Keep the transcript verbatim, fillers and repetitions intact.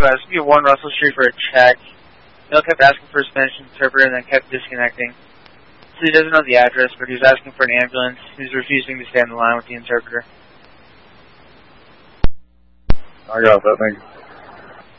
I was looking at one Russell Street for a check. Neil kept asking for a Spanish interpreter and then kept disconnecting. So he doesn't know the address, but he was asking for an ambulance. He was refusing to stay on the line with the interpreter. I got that, thank you.